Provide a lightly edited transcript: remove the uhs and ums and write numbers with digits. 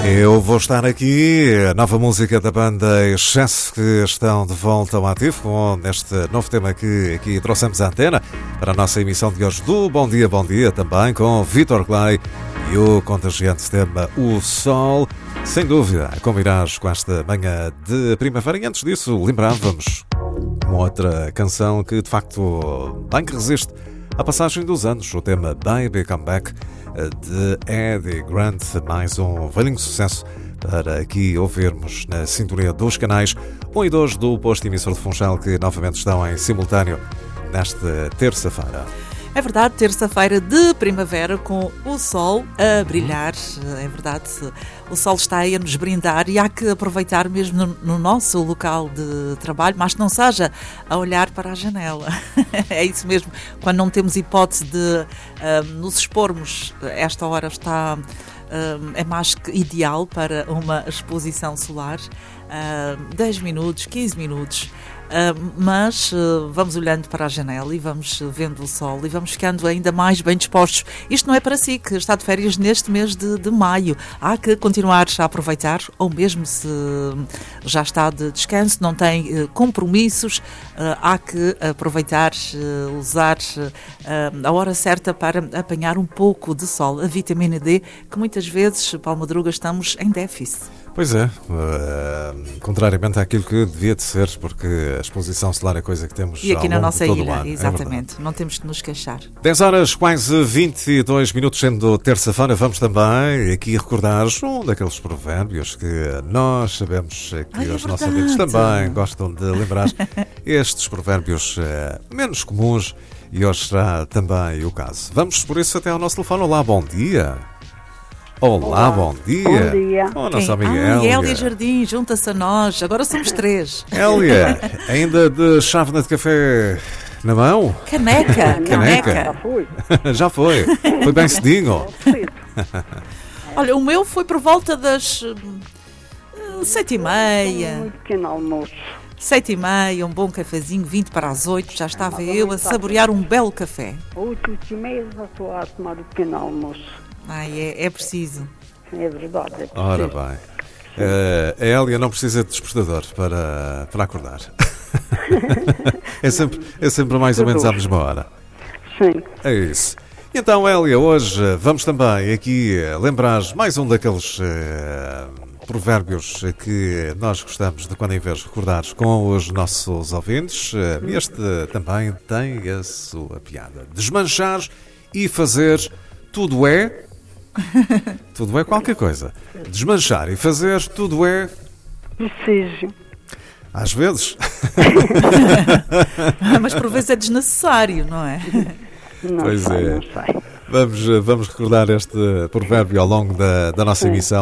Eu vou estar aqui, a nova música da banda Excesso, que estão de volta ao ativo com este novo tema que aqui trouxemos à antena para a nossa emissão de hoje do Bom Dia, também com Vítor Clay e o contagiante tema O Sol. Sem dúvida, combinás com esta manhã de primavera. E antes disso, lembrávamos uma outra canção que de facto bem que resiste à passagem dos anos, o tema Baby Come Back de Eddie Grant, mais um velhinho sucesso para aqui ouvirmos na sintonia dos canais 1 e 2 do posto emissor de Funchal, que novamente estão em simultâneo nesta terça-feira. É verdade, terça-feira de primavera com o sol a brilhar, é verdade, o sol está aí a nos brindar e há que aproveitar mesmo no nosso local de trabalho, mas que não seja a olhar para a janela. É isso mesmo, quando não temos hipótese de nos expormos, esta hora está... é mais que ideal para uma exposição solar, 10 minutos, 15 minutos, mas vamos olhando para a janela e vamos vendo o sol e vamos ficando ainda mais bem dispostos. Isto não é para si, que está de férias neste mês de maio. Há que continuar a aproveitar, ou mesmo se já está de descanso, não tem compromissos, há que aproveitar, usar a hora certa para apanhar um pouco de sol, a vitamina D, que muitas vezes, Paulo Madruga, estamos em déficit. Pois é, contrariamente àquilo que devia de ser, porque a exposição solar é coisa que temos e aqui na nossa ilha, ano, exatamente, não temos de nos queixar. 10 horas, quase 22 minutos, sendo terça-feira, vamos também aqui recordar um daqueles provérbios que nós sabemos que os nossos amigos também gostam de lembrar. Estes provérbios menos comuns, e hoje será também o caso. Vamos por isso até ao nosso telefone. Olá, bom dia. Olá, bom dia. Bom dia. Oh, nossa amiga Hélia. Hélia Jardim, junta-se a nós. Agora somos 3. Hélia, ainda de chávena de café na mão? Caneca. Já fui. Já foi. Foi bem cedinho. Olha, o meu foi por volta das 7h30. Um pequeno almoço. 7h30, um bom cafezinho, 20 para as 8, já estava eu a saborear um belo café. 8h30 já estou a tomar o pequeno almoço. É preciso. É verdade. É preciso. Ora bem. A Hélia não precisa de despertador para acordar. é sempre mais ou menos à mesma hora. Sim. É isso. Então, Hélia, hoje vamos também aqui lembrar mais um daqueles provérbios que nós gostamos de, quando em vez, recordar com os nossos ouvintes. Este também tem a sua piada. Desmanchar e fazer tudo é... Tudo é qualquer coisa. Desmanchar e fazer tudo é... Preciso. Às vezes. Mas por vezes é desnecessário, não é? Não Pois sei, é. não sei. Vamos recordar este provérbio ao longo da nossa emissão.